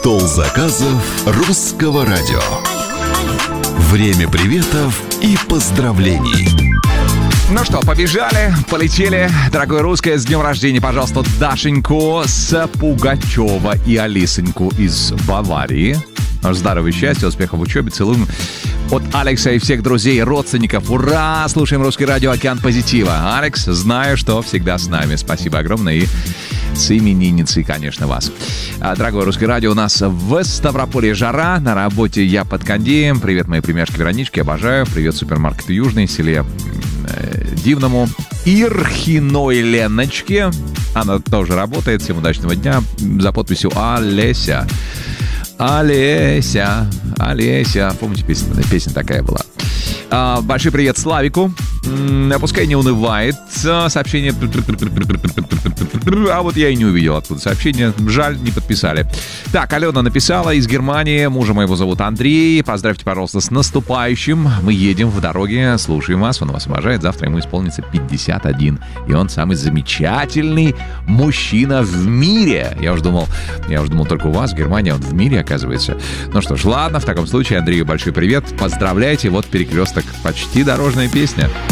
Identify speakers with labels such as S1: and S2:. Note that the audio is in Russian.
S1: Стол заказов Русского радио. Время приветов и поздравлений.
S2: Ну что, побежали, полетели. Дорогое русское, с днем рождения, пожалуйста, Дашеньку Сапугачева и Алисоньку из Баварии. Здоровья, счастья, успехов в учебе, целуем от Алекса и всех друзей, родственников. Ура! Слушаем Русское радио «Океан позитива». Алекс, знаю, что всегда с нами. Спасибо огромное и с именинницей, конечно, вас. Дорогое Русское радио, у нас в Ставрополье жара, на работе я под кондеем. Привет моей племяшке Вероничке, обожаю. Привет супермаркету Южный, селе Дивному. Ирхиной Леночке. Она тоже работает. Всем удачного дня. За подписью Олеся. Олеся. Помните, песня такая была. Большой привет Славику. Пускай не унывает. Сообщение. А вот я и не увидел откуда сообщение. Жаль, не подписали. Так, Алена написала из Германии. Мужа моего зовут Андрей. Поздравьте, пожалуйста, с наступающим. Мы едем в дороге. Слушаем вас. Он вас обожает. Завтра ему исполнится 51. И он самый замечательный мужчина в мире. Я уж думал только у вас в Германии. Он в мире, оказывается. Ну что ж, ладно. В таком случае, Андрею большой привет. Поздравляйте. Вот перекресток. Почти дорожная песня.